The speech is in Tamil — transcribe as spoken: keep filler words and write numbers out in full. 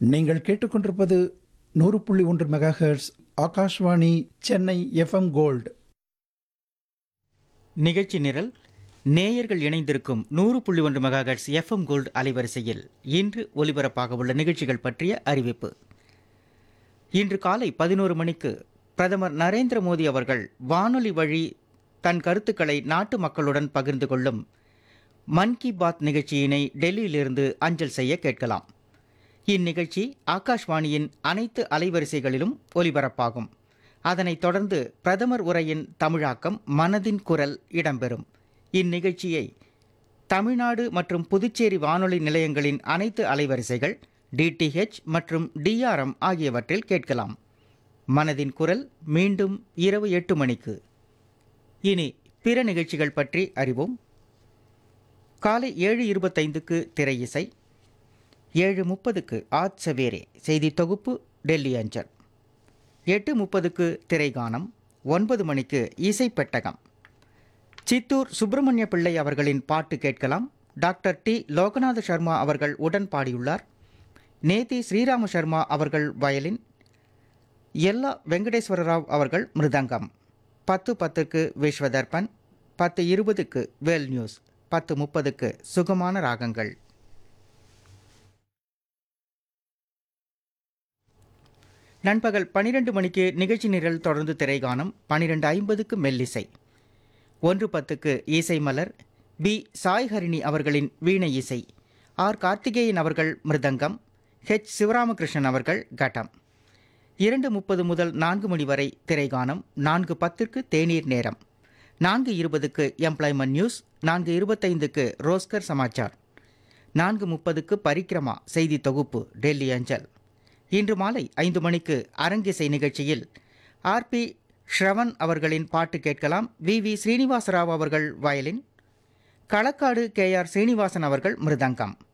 நீங்கள் கேட்டுக்கொண்டிருப்பது நூறு புள்ளி ஒன்று megahertz Akashvani Chennai FM gold. நிகழ்ச்சி நிரல் நேயர்கள் இணைந்திருக்கும் நூறு புள்ளி ஒன்று மெகாஹெர்ட்ஸ் எஃப்எம் கோல்டு அலைவரிசையில் இன்று ஒலிபரப்பாக உள்ள நிகழ்ச்சிகள் பற்றிய அறிவிப்பு. இன்று காலை பதினோரு மணிக்கு பிரதமர் நரேந்திர மோடி அவர்கள் வானொலி வழி தன் கருத்துக்களை நாட்டு மக்களுடன் பகிர்ந்து கொள்ளும் மன் கி பாத் நிகழ்ச்சியினை டெல்லியிலிருந்து அஞ்சல் செய்ய கேட்கலாம். இந்நிகழ்ச்சி ஆகாஷ்வாணியின் அனைத்து அலைவரிசைகளிலும் ஒலிபரப்பாகும். அதனைத் தொடர்ந்து பிரதமர் உரையின் தமிழாக்கம் மனதின் குரல் இடம்பெறும். இந்நிகழ்ச்சியை தமிழ்நாடு மற்றும் புதுச்சேரி வானொலி நிலையங்களின் அனைத்து அலைவரிசைகள், டிடிஹெச் மற்றும் டிஆர்எம் ஆகியவற்றில் கேட்கலாம். மனதின் குரல் மீண்டும் இரவு எட்டு மணிக்கு. இனி பிற நிகழ்ச்சிகள் பற்றி அறிவோம். காலை ஏழு இருபத்தைந்துக்கு திரை இசை, ஏழு முப்பதுக்கு ஆத் சவேரே செய்தி தொகுப்பு டெல்லி அஞ்சல், எட்டு முப்பதுக்கு திரைகானம், ஒன்பது மணிக்கு இசைப்பெட்டகம். சித்தூர் சுப்பிரமணிய பிள்ளை அவர்களின் பாட்டு கேட்கலாம். டாக்டர் டி லோகநாத சர்மா அவர்கள் உடன் பாடியுள்ளார். நேதி ஸ்ரீராம சர்மா அவர்கள் வயலின், எல்லா வெங்கடேஸ்வர ராவ் அவர்கள் மிருதங்கம். பத்து பத்துக்கு விஸ்வதர்பன், பத்து இருபதுக்கு வேல் நியூஸ், பத்து முப்பதுக்கு சுகமான ராகங்கள். நண்பகல் பன்னிரண்டு மணிக்கு நிகழ்ச்சி நிரல் தொடர்ந்து திரைகானம், பன்னிரெண்டு ஐம்பதுக்கு மெல்லிசை, ஒன்று பத்துக்கு இசை மலர், பி சாய்ஹரிணி அவர்களின் வீணை இசை, ஆர் கார்த்திகேயன் அவர்கள் மிருதங்கம், ஹெச் சிவராமகிருஷ்ணன் அவர்கள் கட்டம். இரண்டு முப்பது முதல் நான்கு மணி வரை திரைகானம், நான்கு பத்திற்கு தேநீர் நேரம், நான்கு இருபதுக்கு எம்ப்ளாய்மெண்ட் நியூஸ், நான்கு இருபத்தைந்துக்கு ரோஸ்கர் சமாச்சார், நான்கு முப்பதுக்கு பரிக்கிரமா செய்தி தொகுப்பு டெல்லி அஞ்சல். இன்று மாலை ஐந்து மணிக்கு அரங்கிசை நிகழ்ச்சியில் ஆர் பி ஸ்ரவன் அவர்களின் பாட்டு கேட்கலாம். வி வி ஸ்ரீனிவாசராவ் அவர்கள் violin, Kalakkad K R Srinivasan அவர்கள் மிருதங்கம்.